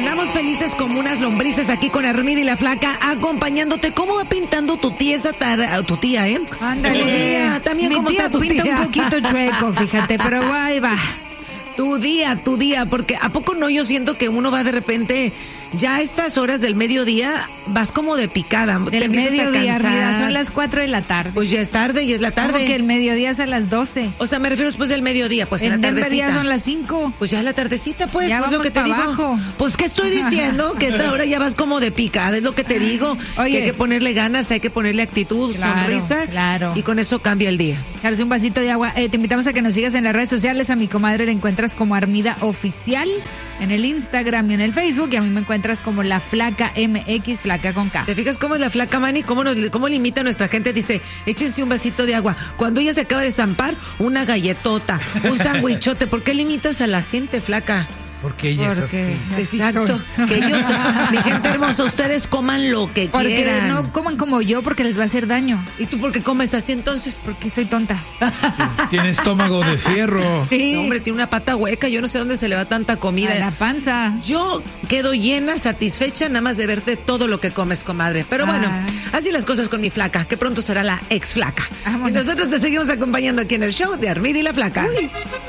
Andamos felices como unas lombrices aquí con Armida y la Flaca, acompañándote. ¿Cómo va pintando tu tía esa tarde? Tu tía, Ándale. Tu tía, también Mi cómo tía está tu pinta tía. un poquito chueco, fíjate, pero ahí va. Tu día, porque ¿a poco no? Yo siento que uno va de repente, ya a estas horas del mediodía, vas como de picada. Te Del empiezas mediodía, a cansar. Armida, son las 4 de la tarde. Pues ya es tarde y es la tarde. Como que el mediodía es a las 12. O sea, me refiero después del mediodía, pues en En la Denver tardecita. ya son las 5. Pues ya es la tardecita, pues. Ya pues lo vamos que te pa' digo. abajo. Pues, ¿qué estoy diciendo? Que a esta hora ya vas como de picada, es lo que te digo. Oye. Que hay que ponerle ganas, hay que ponerle actitud, Claro, sonrisa. claro. Y con eso cambia el día. Echarse un vasito de agua. Te invitamos a que nos sigas en las redes sociales. A mi comadre la encuentras como Armida Oficial en el Instagram y en el Facebook. Y a mí me encuentras como La Flaca MX, Flaca con K. ¿Te fijas cómo es la Flaca, Manny? ¿Cómo limita a nuestra gente? Dice, échense un vasito de agua. Cuando ella se acaba de zampar, una galletota, un sandwichote. ¿Por qué limitas a la gente, Flaca? Porque ella es así. Así Exacto. soy. Que ellos, mi gente hermosa, ustedes coman lo que Porque quieran. no coman como yo porque les va a hacer daño. ¿Y tú por qué comes así entonces? Porque soy tonta. Tiene estómago de fierro. Sí. No, hombre, tiene una pata hueca. Yo no sé dónde se le va tanta comida. A la panza. Yo quedo llena, satisfecha, nada más de verte todo lo que comes, comadre. Pero bueno, así las cosas con mi Flaca, que pronto será la ex Flaca. Vámonos. Y nosotros te seguimos acompañando aquí en el show de Armida y la Flaca. Uy.